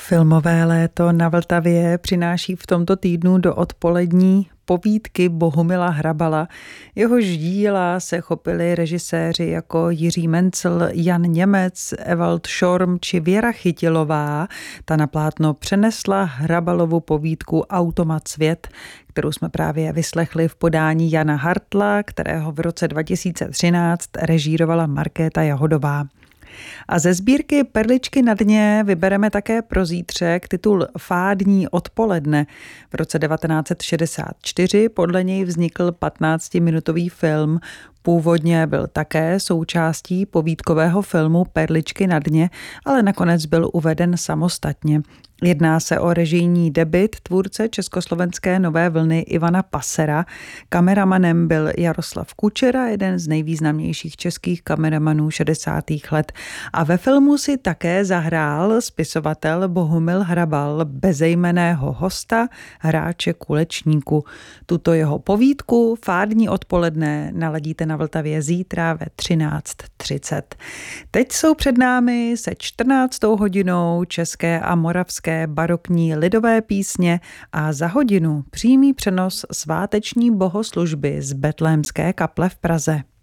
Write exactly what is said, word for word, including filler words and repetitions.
Filmové léto na Vltavě přináší v tomto týdnu do odpolední povídky Bohumila Hrabala. Jehož díla se chopili režiséři jako Jiří Mencl, Jan Němec, Evald Šorm či Věra Chytilová. Ta na plátno přenesla Hrabalovu povídku Automat svět, kterou jsme právě vyslechli v podání Jana Hartla, kterého v roce dva tisíce třináct režírovala Markéta Jahodová. A ze sbírky Perličky na dně vybereme také pro zítřek titul Fádní odpoledne. V roce devatenáct set šedesát čtyři podle něj vznikl patnáctiminutový film. Původně byl také součástí povídkového filmu Perličky na dně, ale nakonec byl uveden samostatně. Jedná se o režijní debut tvůrce československé nové vlny Ivana Passera. Kameramanem byl Jaroslav Kučera, jeden z nejvýznamnějších českých kameramanů šedesátých let. A ve filmu si také zahrál spisovatel Bohumil Hrabal bezejmenného hosta, hráče Kulečníku. Tuto jeho povídku Fádní odpoledne naladíte na Vltavě zítra ve třináct třicet. Teď jsou před námi se čtrnáctou hodinou české a moravské barokní lidové písně a za hodinu přímý přenos sváteční bohoslužby z Betlémské kaple v Praze.